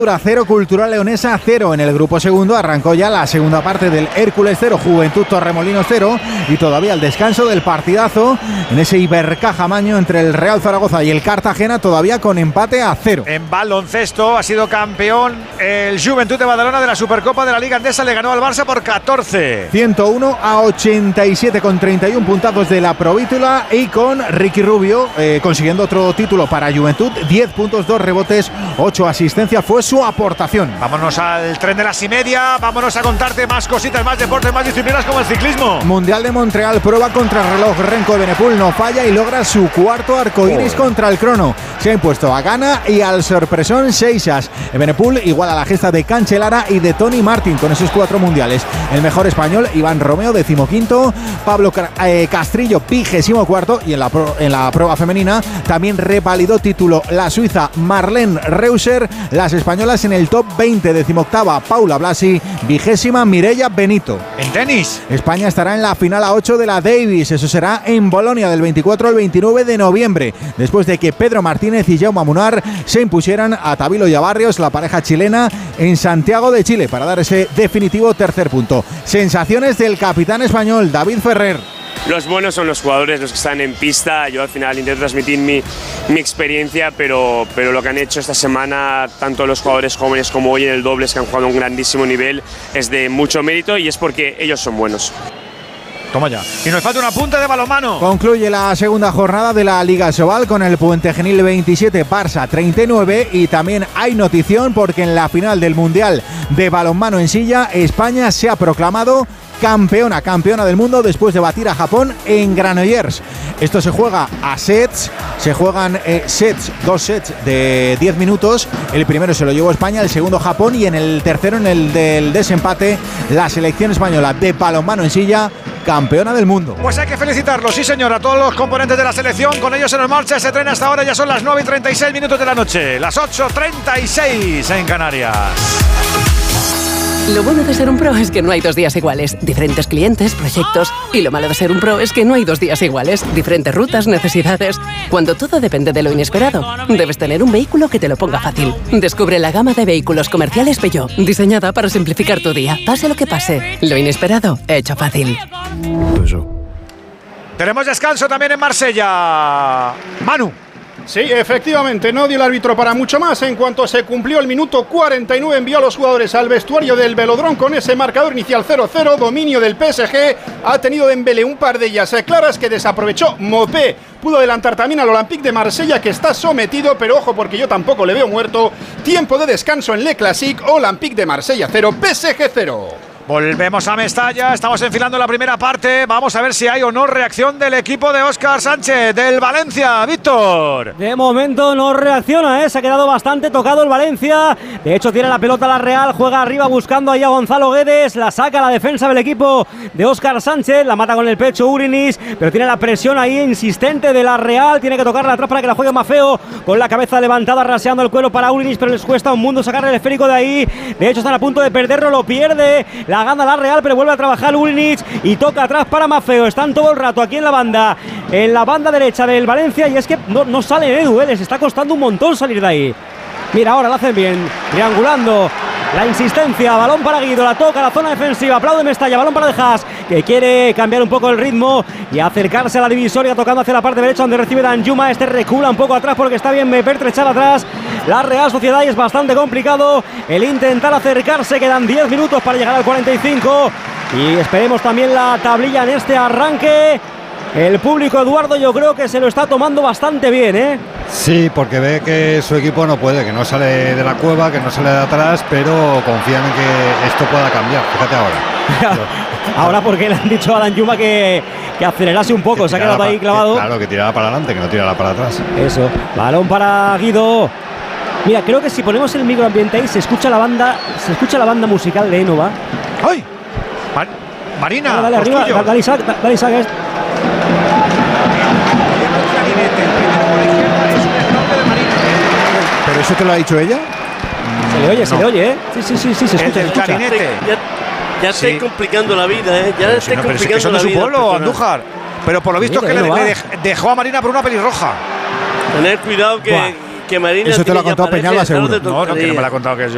0, Cultural Leonesa 0. En el grupo segundo arrancó ya la segunda parte del Hércules 0, Juventud Torremolinos 0 y todavía el descanso del partidazo en ese Ibercaja Maño entre el Real Zaragoza y el Cartagena, todavía con empate a 0. En baloncesto ha sido campeón el Juventud de Badalona de la Supercopa de la Liga Endesa, le ganó al Barça por 14. 101-87 con 31 puntazos de la Provítula y con Ricky Rubio consiguiendo otro título para Juventud, 10 puntos, 2 rebotes, 8 asistencias, fue su aportación. Vámonos al tren de las y media, vámonos a contarte más cositas, más deportes, más disciplinas como el ciclismo. Mundial de Montreal, prueba contra el reloj. Renko Evenepoel no falla y logra su cuarto arcoíris contra el crono. Se ha impuesto a Ghana y al sorpresón Seixas. Evenepoel igual a la gesta de Cancellara y de Tony Martin con esos 4 mundiales. El mejor español, Iván Romeo, 15º, Pablo Castrillo, 24º, y en la prueba femenina también revalidó título la suiza Marlene Reuser. Las españolas en el top 20, 18ª Paula Blasi, 20ª Mireia Benito. En tenis, España estará en la final a 8 de la Davis, eso será en Bolonia del 24 al 29 de noviembre, después de que Pedro Martínez y Jaume Munar se impusieran a Tabilo y a Barrios, la pareja chilena, en Santiago de Chile, para dar ese definitivo tercer punto. Sensaciones del capitán español, David Ferrer. Los buenos son los jugadores, los que están en pista. Yo al final intento transmitir mi experiencia, pero lo que han hecho esta semana, tanto los jugadores jóvenes como hoy en el dobles, que han jugado a un grandísimo nivel, es de mucho mérito y es porque ellos son buenos. Toma ya. Y nos falta una punta de balonmano. Concluye la segunda jornada de la Liga Sobal con el Puente Genil 27, Barça 39, y también hay notición porque en la final del Mundial de balonmano en silla, España se ha proclamado campeona del mundo después de batir a Japón en Granollers. Esto se juega a sets, se juegan dos sets de 10 minutos. El primero se lo llevó España, el segundo Japón, y en el tercero, en el del desempate, la selección española de balonmano en silla, campeona del mundo. Pues hay que felicitarlos, sí señor, a todos los componentes de la selección. Con ellos se nos marcha ese tren hasta ahora. Ya son las 9:36 de la noche, las 8:36 en Canarias. Lo bueno de ser un pro es que no hay 2 días iguales. Diferentes clientes, proyectos. Y lo malo de ser un pro es que no hay 2 días iguales. Diferentes rutas, necesidades. Cuando todo depende de lo inesperado, debes tener un vehículo que te lo ponga fácil. Descubre la gama de vehículos comerciales Peugeot, diseñada para simplificar tu día. Pase lo que pase, lo inesperado, hecho fácil. Tenemos descanso también en Marsella. Manu. Sí, efectivamente, no dio el árbitro para mucho más. En cuanto se cumplió el minuto 49, envió a los jugadores al vestuario del Velodrome con ese marcador inicial 0-0, dominio del PSG. Ha tenido Dembélé un par de ellas claras que desaprovechó Mopé. Pudo adelantar también al Olympique de Marsella, que está sometido, pero ojo porque yo tampoco le veo muerto. Tiempo de descanso en Le Classique, Olympique de Marsella 0, PSG 0. Volvemos a Mestalla, estamos enfilando la primera parte. Vamos a ver si hay o no reacción del equipo de Óscar Sánchez, del Valencia. Víctor. De momento no reacciona, se ha quedado bastante tocado el Valencia. De hecho tiene la pelota la Real, juega arriba buscando ahí a Gonzalo Guedes. La saca la defensa del equipo de Óscar Sánchez, la mata con el pecho Urinis, pero tiene la presión ahí insistente de la Real. Tiene que tocarla atrás para que la juegue Maffeo, con la cabeza levantada, raseando el cuero para Urinis, pero les cuesta un mundo sacar el esférico de ahí. De hecho están a punto de perderlo, lo pierde. La gana la Real, pero vuelve a trabajar Urinis y toca atrás para Maffeo. Están todo el rato aquí en la banda derecha del Valencia, y es que no sale Edu, les está costando un montón salir de ahí. Mira, ahora lo hacen bien, triangulando. La insistencia, balón para Guido, la toca a la zona defensiva, aplaude Mestalla, balón para De Haas, que quiere cambiar un poco el ritmo y acercarse a la divisoria, tocando hacia la parte derecha donde recibe Danjuma. Este recula un poco atrás porque está bien pertrechada atrás la Real Sociedad, y es bastante complicado el intentar acercarse. Quedan 10 minutos para llegar al 45 y esperemos también la tablilla en este arranque. El público, Eduardo, yo creo que se lo está tomando bastante bien, Sí, porque ve que su equipo no puede, que no sale de la cueva, que no sale de atrás, pero confían en que esto pueda cambiar. Fíjate ahora. Ahora porque le han dicho a Danjuma que acelerase un poco, se ha quedado ahí clavado. Claro, que tirara para adelante, que no tirara para atrás. Eso, balón para Guido. Mira, creo que si ponemos el microambiente ahí se escucha la banda musical de Énova. ¡Ay! Marina, dale arriba, dale Isaac. ¿Pero eso te lo ha dicho ella? Se le oye, Sí, se escucha. El clarinete. Ya estáis complicando la vida, Ya estáis complicando la vida. Pero es que son de su pueblo, Andújar. Pero por lo visto es que le dejó a Marina por una pelirroja. Tener cuidado que Marina. Eso te lo ha contado Peñalba, seguro. No, que no me lo ha contado, que yo